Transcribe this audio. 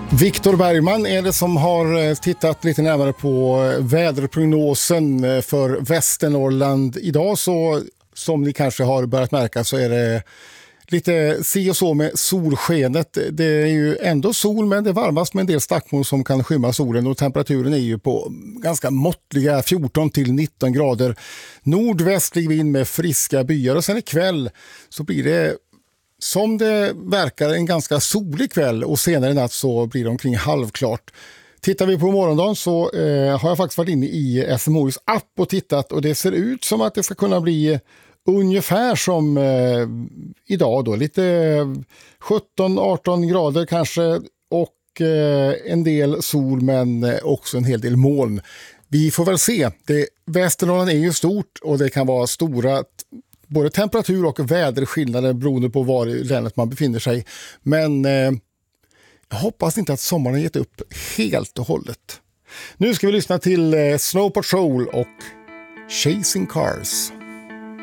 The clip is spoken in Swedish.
Viktor Bergman är det som har tittat lite närmare på väderprognosen för Västernorrland. Idag så, som ni kanske har börjat märka, så är det lite si och så med solskenet. Det är ju ändå sol, men det är varmast med en del stackmoln som kan skymma solen, och temperaturen är ju på ganska måttliga 14 till 19 grader. Nordvästlig vind med friska byar, och sen ikväll så blir det, som det verkar, en ganska solig kväll, och senare i natt så blir det omkring halvklart. Tittar vi på morgondagen så har jag faktiskt varit inne i SMHIs app och tittat, och det ser ut som att det ska kunna bli ungefär som idag då, lite 17-18 grader kanske, och en del sol men också en hel del moln. Vi får väl se. Västernorrland är ju stort, och det kan vara stora både temperatur- och väderskillnader beroende på var i länet man befinner sig. Men jag hoppas inte att sommaren har gett upp helt och hållet. Nu ska vi lyssna till Snow Patrol och Chasing Cars.